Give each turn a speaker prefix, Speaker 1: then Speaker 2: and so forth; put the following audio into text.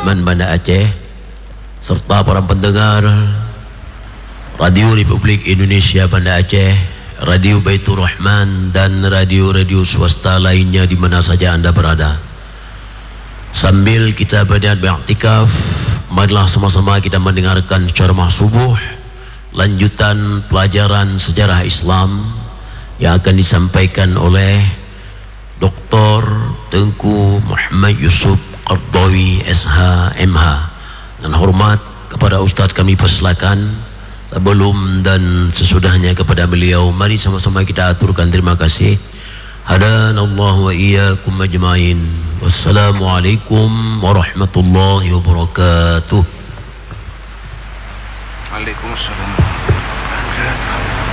Speaker 1: Rahman Banda Aceh serta para pendengar Radio Republik Indonesia Banda Aceh, Radio Baitur Rahman dan radio-radio swasta lainnya di mana saja anda berada. Sambil kita beriktikaf, marilah sama-sama kita mendengarkan ceramah subuh lanjutan pelajaran sejarah Islam yang akan disampaikan oleh Dr. Tengku Muhammad Yusuf Qardawi SH MH. Dengan hormat kepada Ustaz kami persilakan. Sebelum dan sesudahnya kepada beliau, mari sama-sama kita aturkan terima kasih. Hadanallahu wa iyyakum ajmain. Wassalamualaikum warahmatullahi wabarakatuh.
Speaker 2: Waalaikumsalam.